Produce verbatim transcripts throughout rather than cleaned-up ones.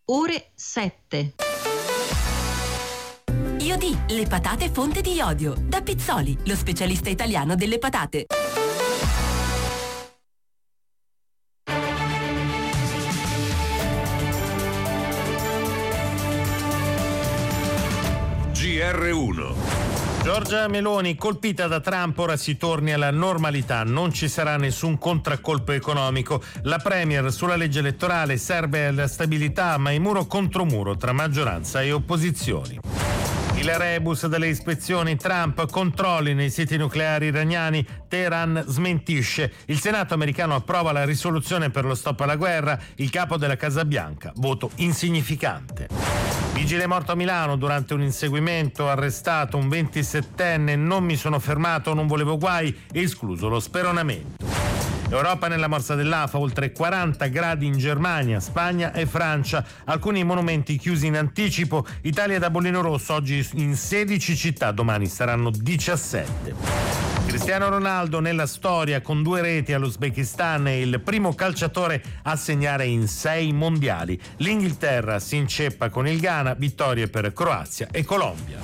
ore sette. Iodi, le patate fonte di iodio. Da Pizzoli, lo specialista italiano delle patate. G R uno. Giorgia Meloni, colpita da Trump, ora si torni alla normalità, non ci sarà nessun contraccolpo economico. La Premier sulla legge elettorale: serve la stabilità, ma è muro contro muro tra maggioranza e opposizioni. Il rebus delle ispezioni: Trump, controlli nei siti nucleari iraniani, Teheran smentisce. Il Senato americano approva la risoluzione per lo stop alla guerra, il capo della Casa Bianca, voto insignificante. Vigile morto a Milano durante un inseguimento, arrestato un ventisettenne, non mi sono fermato, non volevo guai, escluso lo speronamento. Europa nella morsa dell'A F A, oltre quaranta gradi in Germania, Spagna e Francia, alcuni monumenti chiusi in anticipo. Italia da bollino rosso oggi in sedici città, domani saranno diciassette. Cristiano Ronaldo nella storia con due reti all'Uzbekistan, è il primo calciatore a segnare in sei mondiali. L'Inghilterra si inceppa con il Ghana, vittorie per Croazia e Colombia.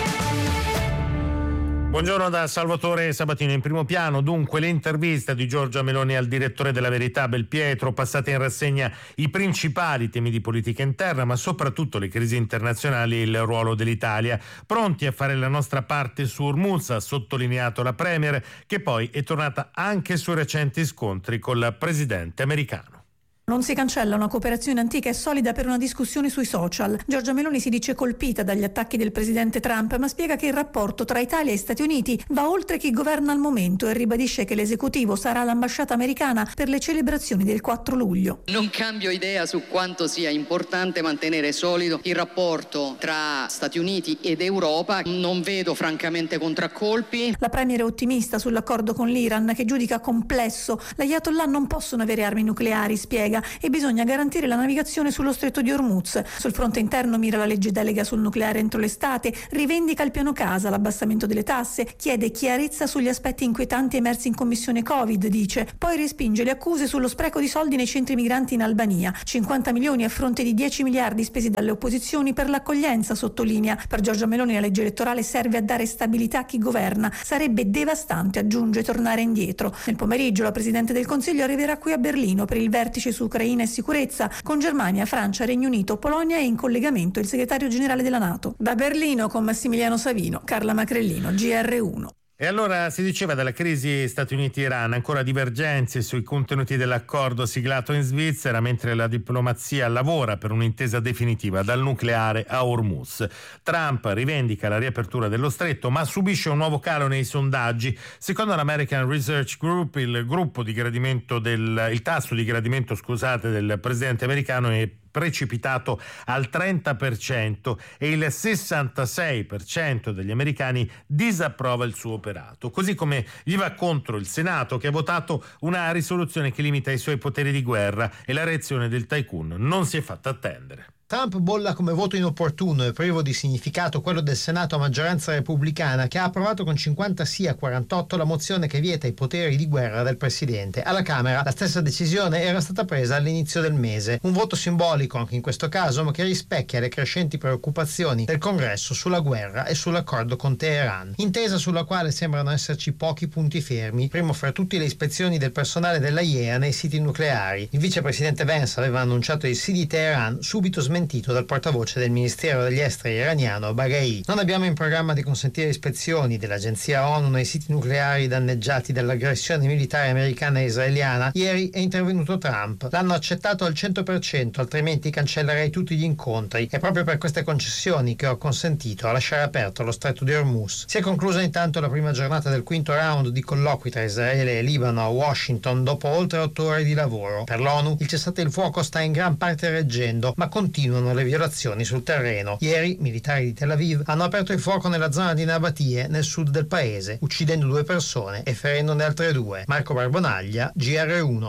Buongiorno da Salvatore Sabatino. In primo piano dunque l'intervista di Giorgia Meloni al direttore della Verità Belpietro, passate in rassegna i principali temi di politica interna, ma soprattutto le crisi internazionali e il ruolo dell'Italia. Pronti a fare la nostra parte su Hormuz, ha sottolineato la Premier, che poi è tornata anche sui recenti scontri col presidente americano. Non si cancella una cooperazione antica e solida per una discussione sui social. Giorgia Meloni si dice colpita dagli attacchi del presidente Trump, ma spiega che il rapporto tra Italia e Stati Uniti va oltre chi governa al momento e ribadisce che l'esecutivo sarà l'ambasciata americana per le celebrazioni del quattro luglio. Non cambio idea su quanto sia importante mantenere solido il rapporto tra Stati Uniti ed Europa. Non vedo francamente contraccolpi. La premier è ottimista sull'accordo con l'Iran, che giudica complesso. Gli ayatollah non possono avere armi nucleari, spiega, e bisogna garantire la navigazione sullo stretto di Hormuz. Sul fronte interno mira la legge delega sul nucleare entro l'estate, rivendica il piano casa, l'abbassamento delle tasse, chiede chiarezza sugli aspetti inquietanti emersi in commissione Covid, dice. Poi respinge le accuse sullo spreco di soldi nei centri migranti in Albania. cinquanta milioni a fronte di dieci miliardi spesi dalle opposizioni per l'accoglienza, sottolinea. Per Giorgia Meloni la legge elettorale serve a dare stabilità a chi governa. Sarebbe devastante, aggiunge, tornare indietro. Nel pomeriggio la Presidente del Consiglio arriverà qui a Berlino per il vertice su Ucraina e sicurezza, con Germania, Francia, Regno Unito, Polonia e in collegamento il segretario generale della NATO. Da Berlino con Massimiliano Savino, Carla Macrellino, G R uno. E allora si diceva della crisi Stati Uniti-Iran, ancora divergenze sui contenuti dell'accordo siglato in Svizzera, mentre la diplomazia lavora per un'intesa definitiva dal nucleare a Hormuz. Trump rivendica la riapertura dello stretto, ma subisce un nuovo calo nei sondaggi. Secondo l'American Research Group, il gruppo di gradimento del il tasso di gradimento, scusate, del presidente americano è precipitato al trenta per cento e il sessantasei per cento degli americani disapprova il suo operato, così come gli va contro il Senato, che ha votato una risoluzione che limita i suoi poteri di guerra, e la reazione del tycoon non si è fatta attendere. Trump bolla come voto inopportuno e privo di significato quello del Senato a maggioranza repubblicana, che ha approvato con cinquanta sì a quarantotto la mozione che vieta i poteri di guerra del presidente. Alla Camera la stessa decisione era stata presa all'inizio del mese. Un voto simbolico anche in questo caso, ma che rispecchia le crescenti preoccupazioni del Congresso sulla guerra e sull'accordo con Teheran. Intesa sulla quale sembrano esserci pochi punti fermi, primo fra tutti le ispezioni del personale dell'A I E A nei siti nucleari. Il vicepresidente Vance aveva annunciato il sì di Teheran, subito smentito dal portavoce del Ministero degli Esteri iraniano Baghei. Non abbiamo in programma di consentire ispezioni dell'agenzia ONU nei siti nucleari danneggiati dall'aggressione militare americana e israeliana. Ieri è intervenuto Trump. L'hanno accettato al cento per cento, altrimenti cancellerei tutti gli incontri. È proprio per queste concessioni che ho consentito a lasciare aperto lo stretto di Hormuz. Si è conclusa intanto la prima giornata del quinto round di colloqui tra Israele e Libano a Washington dopo oltre otto ore di lavoro. Per l'ONU il cessate il fuoco sta in gran parte reggendo, ma continua le violazioni sul terreno. Ieri militari di Tel Aviv hanno aperto il fuoco nella zona di Nabatie, nel sud del paese, uccidendo due persone e ferendone altre due. Marco Barbonaglia, G R uno.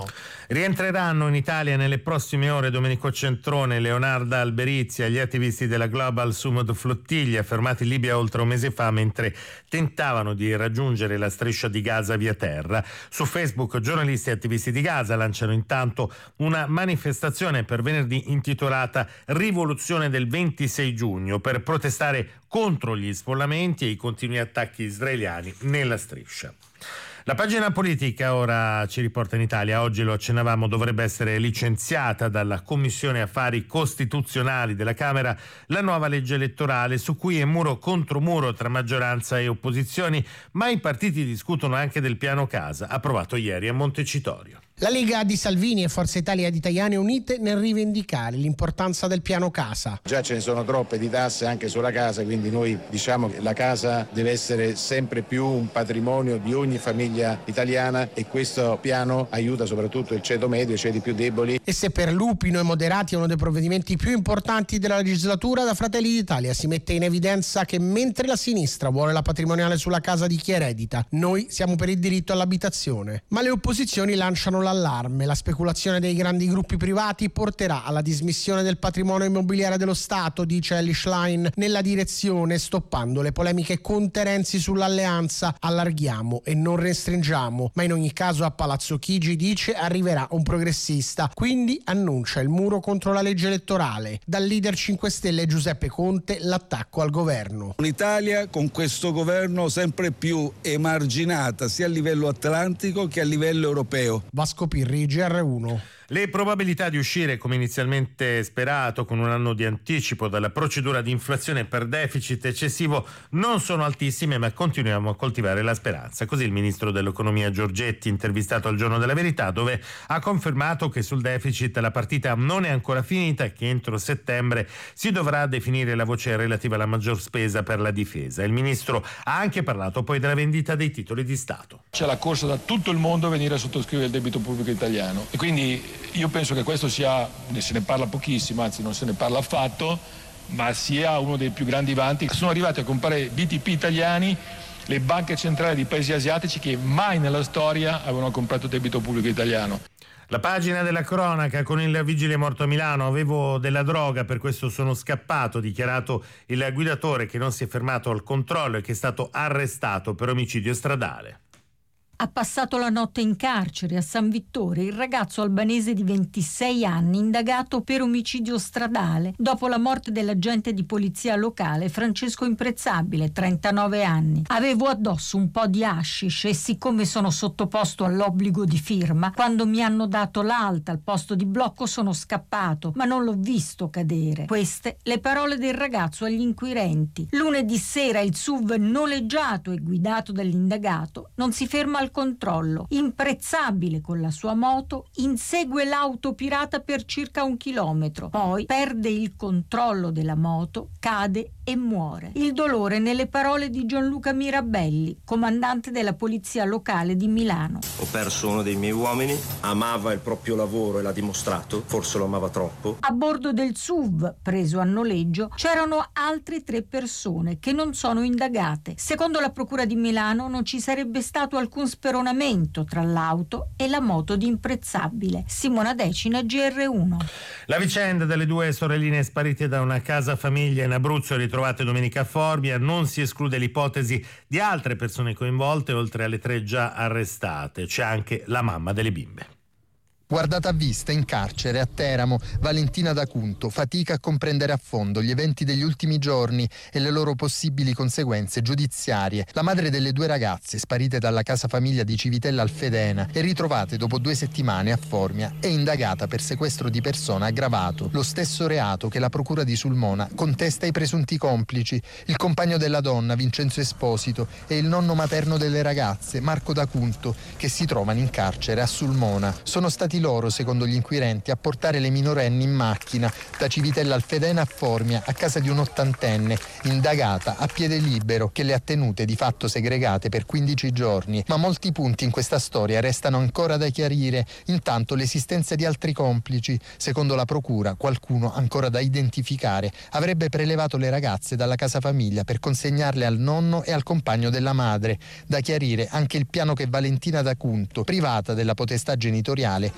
Rientreranno in Italia nelle prossime ore Domenico Centrone, Leonarda Alberizia, gli attivisti della Global Sumud Flottiglia, fermati in Libia oltre un mese fa mentre tentavano di raggiungere la striscia di Gaza via terra. Su Facebook giornalisti e attivisti di Gaza lanciano intanto una manifestazione per venerdì intitolata Rivoluzione del ventisei giugno per protestare contro gli sfollamenti e i continui attacchi israeliani nella striscia. La pagina politica ora ci riporta in Italia. Oggi, lo accennavamo, dovrebbe essere licenziata dalla Commissione Affari Costituzionali della Camera la nuova legge elettorale su cui è muro contro muro tra maggioranza e opposizioni, ma i partiti discutono anche del piano casa approvato ieri a Montecitorio. La Lega di Salvini e Forza Italia di Tajani unite nel rivendicare l'importanza del piano casa. Già ce ne sono troppe di tasse anche sulla casa, quindi noi diciamo che la casa deve essere sempre più un patrimonio di ogni famiglia italiana e questo piano aiuta soprattutto il ceto medio, i ceti più deboli. E se per Lupino e Moderati è uno dei provvedimenti più importanti della legislatura, da Fratelli d'Italia si mette in evidenza che mentre la sinistra vuole la patrimoniale sulla casa di chi eredita, noi siamo per il diritto all'abitazione. Ma le opposizioni lanciano l'allarme. La speculazione dei grandi gruppi privati porterà alla dismissione del patrimonio immobiliare dello Stato, dice Elly Schlein, nella direzione, stoppando le polemiche con Renzi sull'alleanza. Allarghiamo e non restringiamo, ma in ogni caso a Palazzo Chigi, dice, arriverà un progressista, quindi annuncia il muro contro la legge elettorale. Dal leader cinque Stelle Giuseppe Conte l'attacco al governo. Un'Italia con questo governo sempre più emarginata sia a livello atlantico che a livello europeo. Vasco Pirri, G R uno. Le probabilità di uscire, come inizialmente sperato, con un anno di anticipo dalla procedura di inflazione per deficit eccessivo non sono altissime, ma continuiamo a coltivare la speranza. Così il ministro dell'economia Giorgetti, intervistato al Giorno della Verità, dove ha confermato che sul deficit la partita non è ancora finita e che entro settembre si dovrà definire la voce relativa alla maggior spesa per la difesa. Il ministro ha anche parlato poi della vendita dei titoli di Stato. C'è la corsa da tutto il mondo a venire a sottoscrivere il debito pubblico italiano e quindi io penso che questo sia, se ne parla pochissimo, anzi non se ne parla affatto, ma sia uno dei più grandi vanti. Sono arrivati a comprare B T P italiani le banche centrali di paesi asiatici che mai nella storia avevano comprato debito pubblico italiano. La pagina della cronaca con il vigile morto a Milano. Avevo della droga, per questo sono scappato, dichiarato il guidatore che non si è fermato al controllo e che è stato arrestato per omicidio stradale. Ha passato la notte in carcere a San Vittore il ragazzo albanese di ventisei anni indagato per omicidio stradale dopo la morte dell'agente di polizia locale Francesco Imprezzabile, trentanove anni. Avevo addosso un po' di hashish e siccome sono sottoposto all'obbligo di firma, quando mi hanno dato l'alta al posto di blocco sono scappato, ma non l'ho visto cadere. Queste le parole del ragazzo agli inquirenti. Lunedì sera il S U V noleggiato e guidato dall'indagato non si ferma al controllo. Imprezzabile con la sua moto insegue l'auto pirata per circa un chilometro, poi perde il controllo della moto, cade e muore. Il dolore nelle parole di Gianluca Mirabelli, comandante della polizia locale di Milano. Ho perso uno dei miei uomini, amava il proprio lavoro e l'ha dimostrato, forse lo amava troppo. A bordo del S U V preso a noleggio c'erano altre tre persone che non sono indagate. Secondo la procura di Milano non ci sarebbe stato alcun speronamento tra l'auto e la moto di Imprezzabile. Simona Decina, G R uno. La vicenda delle due sorelline sparite da una casa famiglia in Abruzzo e ritrovate domenica a Formia, non si esclude l'ipotesi di altre persone coinvolte oltre alle tre già arrestate. C'è anche la mamma delle bimbe. Guardata a vista in carcere a Teramo, Valentina D'Acunto fatica a comprendere a fondo gli eventi degli ultimi giorni e le loro possibili conseguenze giudiziarie. La madre delle due ragazze sparite dalla casa famiglia di Civitella Alfedena e ritrovate dopo due settimane a Formia è indagata per sequestro di persona aggravato, lo stesso reato che la procura di Sulmona contesta ai presunti complici, il compagno della donna Vincenzo Esposito e il nonno materno delle ragazze Marco D'Acunto, che si trovano in carcere a Sulmona. Sono stati loro, secondo gli inquirenti, a portare le minorenni in macchina da Civitella Alfedena a Formia a casa di un ottantenne indagata a piede libero che le ha tenute di fatto segregate per quindici giorni. Ma molti punti in questa storia restano ancora da chiarire, intanto l'esistenza di altri complici. Secondo la procura, qualcuno ancora da identificare avrebbe prelevato le ragazze dalla casa famiglia per consegnarle al nonno e al compagno della madre. Da chiarire anche il piano che Valentina D'Acunto, privata della potestà genitoriale,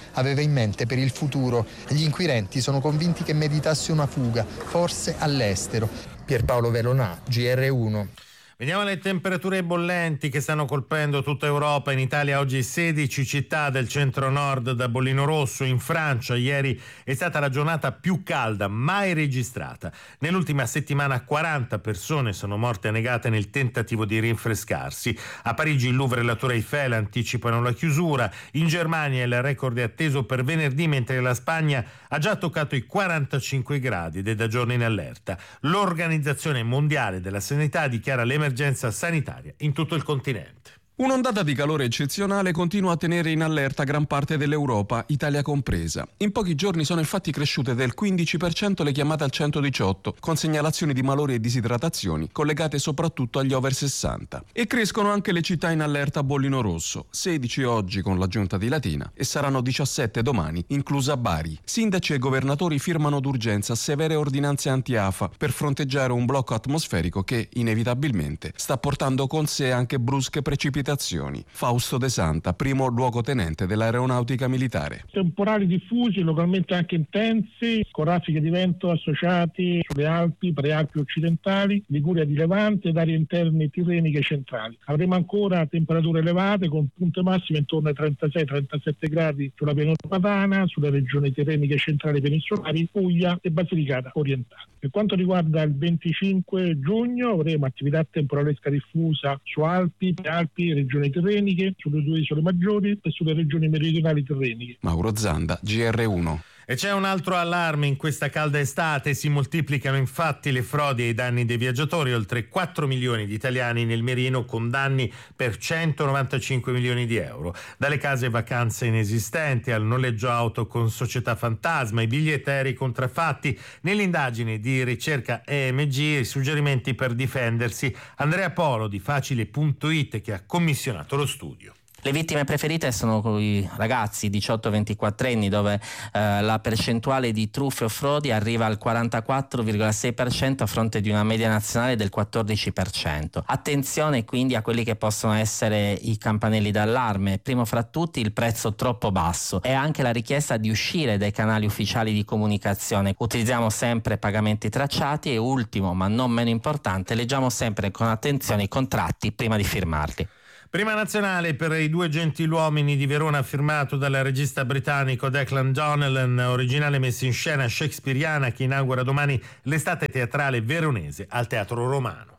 aveva in mente per il futuro. Gli inquirenti sono convinti che meditasse una fuga, forse all'estero. Pierpaolo Velonà, G R uno. Vediamo le temperature bollenti che stanno colpendo tutta Europa. In Italia oggi sedici città del centro-nord da bollino rosso. In Francia ieri è stata la giornata più calda mai registrata. Nell'ultima settimana quaranta persone sono morte annegate nel tentativo di rinfrescarsi. A Parigi il Louvre e la Tour Eiffel anticipano la chiusura. In Germania il record è atteso per venerdì, mentre la Spagna ha già toccato i quarantacinque gradi ed è da giorni in allerta. L'Organizzazione Mondiale della Sanità dichiara l'emergenza emergenza sanitaria in tutto il continente. Un'ondata di calore eccezionale continua a tenere in allerta gran parte dell'Europa, Italia compresa. In pochi giorni sono infatti cresciute del quindici per cento le chiamate al centodiciotto, con segnalazioni di malori e disidratazioni collegate soprattutto agli over sessanta. E crescono anche le città in allerta a bollino rosso, sedici oggi con l'aggiunta di Latina e saranno diciassette domani, inclusa Bari. Sindaci e governatori firmano d'urgenza severe ordinanze anti-afa per fronteggiare un blocco atmosferico che, inevitabilmente, sta portando con sé anche brusche precipitazioni. Fausto De Santa, primo luogotenente dell'aeronautica militare. Temporali diffusi, localmente anche intensi, con raffiche di vento associati sulle Alpi, prealpi occidentali, Liguria di Levante ed aree interne tirreniche centrali. Avremo ancora temperature elevate con punte massime intorno ai trentasei trentasette gradi sulla pianura padana, sulle regioni tirreniche centrali peninsulari, Puglia e Basilicata orientale. Per quanto riguarda il venticinque giugno avremo attività temporalesca diffusa su Alpi, prealpi, regioni tirreniche, sulle due isole maggiori e sulle regioni meridionali tirreniche. Mauro Zanda, G R uno. E c'è un altro allarme in questa calda estate, si moltiplicano infatti le frodi e i danni dei viaggiatori, oltre quattro milioni di italiani nel mirino con danni per centonovantacinque milioni di euro. Dalle case vacanze inesistenti al noleggio auto con società fantasma, i biglietti aerei contraffatti. Nell'indagine di ricerca E M G, i suggerimenti per difendersi. Andrea Polo di Facile punto it che ha commissionato lo studio. Le vittime preferite sono i ragazzi diciotto ventiquattro anni, dove eh, la percentuale di truffe o frodi arriva al quarantaquattro virgola sei per cento a fronte di una media nazionale del quattordici per cento. Attenzione quindi a quelli che possono essere i campanelli d'allarme. Primo fra tutti il prezzo troppo basso e anche la richiesta di uscire dai canali ufficiali di comunicazione. Utilizziamo sempre pagamenti tracciati e ultimo, ma non meno importante, leggiamo sempre con attenzione i contratti prima di firmarli. Prima nazionale per i due gentiluomini di Verona, firmato dal regista britannico Declan Donnellan, originale messa in scena shakespeariana che inaugura domani l'estate teatrale veronese al Teatro Romano.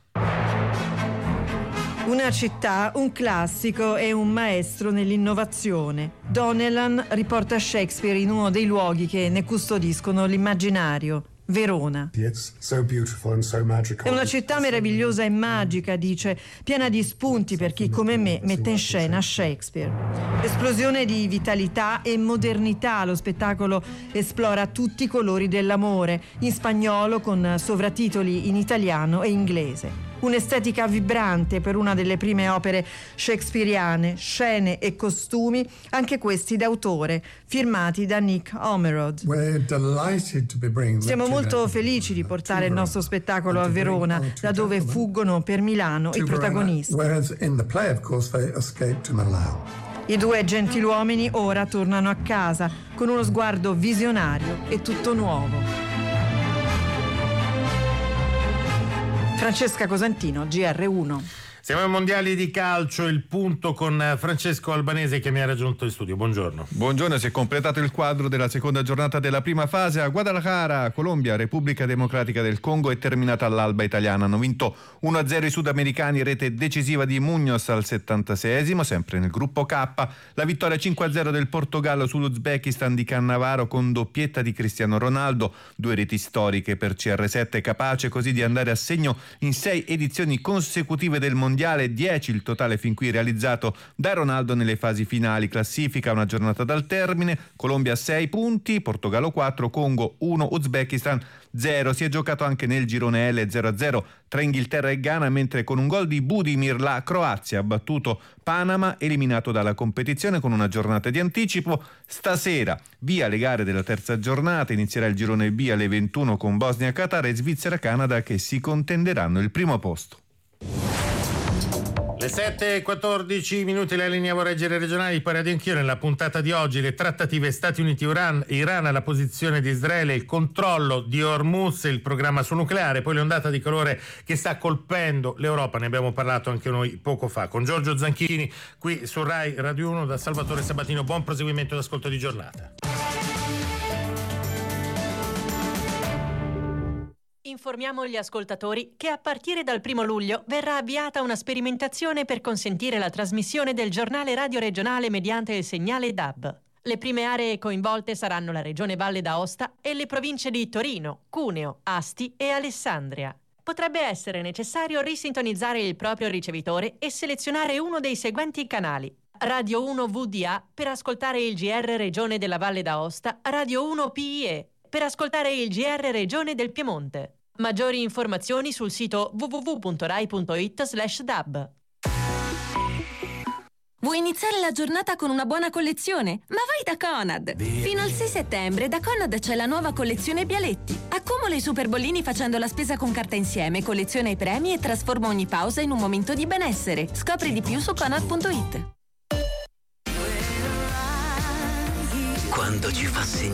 Una città, un classico e un maestro nell'innovazione. Donnellan riporta Shakespeare in uno dei luoghi che ne custodiscono l'immaginario. Verona. È una città meravigliosa e magica, dice, piena di spunti per chi come me mette in scena Shakespeare. Esplosione di vitalità e modernità, lo spettacolo esplora tutti i colori dell'amore, in spagnolo con sovratitoli in italiano e inglese. Un'estetica vibrante per una delle prime opere shakespeariane, scene e costumi, anche questi d'autore, firmati da Nick Omerod. Siamo molto felici di portare il nostro spettacolo a Verona, da dove fuggono per Milano i protagonisti. I due gentiluomini ora tornano a casa con uno sguardo visionario e tutto nuovo. Francesca Cosentino, G R uno. Siamo ai mondiali di calcio, il punto con Francesco Albanese che mi ha raggiunto in studio. Buongiorno. Buongiorno, si è completato il quadro della seconda giornata della prima fase a Guadalajara, Colombia, Repubblica Democratica del Congo è terminata all'alba italiana. Hanno vinto uno a zero i sudamericani, rete decisiva di Muñoz al settantaseiesimo, sempre nel gruppo K. La vittoria cinque a zero del Portogallo sull'Uzbekistan di Cannavaro con doppietta di Cristiano Ronaldo, due reti storiche per C R sette, capace così di andare a segno in sei edizioni consecutive del mondiale. dieci il totale fin qui realizzato da Ronaldo nelle fasi finali. Classifica una giornata dal termine, Colombia sei punti, Portogallo quattro, Congo uno, Uzbekistan zero. Si è giocato anche nel girone L zero a zero tra Inghilterra e Ghana, mentre con un gol di Budimir la Croazia ha battuto Panama, eliminato dalla competizione con una giornata di anticipo. Stasera via le gare della terza giornata, inizierà il girone B alle ventuno con Bosnia, Qatar e Svizzera, Canada che si contenderanno il primo posto. Le sette e quattordici minuti, la linea vorrei leggere regionali, poi radio anch'io. Nella puntata di oggi le trattative Stati Uniti-Iran, Iran, la posizione di Israele, il controllo di Hormuz, il programma sul nucleare, poi l'ondata di calore che sta colpendo l'Europa, ne abbiamo parlato anche noi poco fa con Giorgio Zanchini qui su Rai Radio uno. Da Salvatore Sabatino, buon proseguimento d'ascolto di giornata. Informiamo gli ascoltatori che a partire dal primo luglio verrà avviata una sperimentazione per consentire la trasmissione del giornale radio regionale mediante il segnale D A B. Le prime aree coinvolte saranno la Regione Valle d'Aosta e le province di Torino, Cuneo, Asti e Alessandria. Potrebbe essere necessario risintonizzare il proprio ricevitore e selezionare uno dei seguenti canali: Radio uno V D A per ascoltare il G R Regione della Valle d'Aosta, Radio uno P I E per ascoltare il G R Regione del Piemonte. Maggiori informazioni sul sito w w w punto rai punto it slash d a b. Vuoi iniziare la giornata con una buona collezione? Ma vai da Conad! Fino al sei settembre da Conad c'è la nuova collezione Bialetti. Accumula i super bollini facendo la spesa con carta insieme, colleziona i premi e trasforma ogni pausa in un momento di benessere. Scopri di più su conad punto it. Quando ci fa segnare